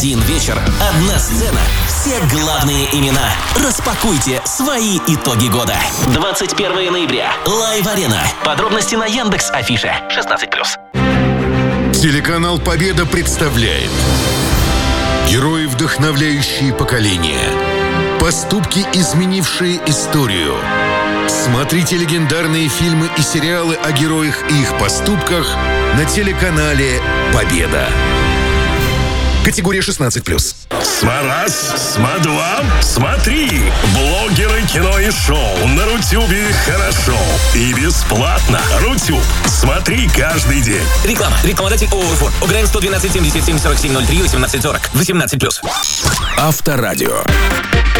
Один вечер, одна сцена, все главные имена. Распакуйте свои итоги года. 21 ноября. Лайв-арена. Подробности на Яндекс.Афише. 16+. Телеканал «Победа» представляет герои, вдохновляющие поколения. Поступки, изменившие историю. Смотрите легендарные фильмы и сериалы о героях и их поступках на телеканале «Победа». Категория 16+. Смараз, Смадва, смотри! Блогеры, кино и шоу на Рутюбе хорошо. И бесплатно. Рутюб. Смотри каждый день. Реклама. Рекламодатель ООО «Форд». УГРН 112 77 47 03 18 40. 18+. Авторадио.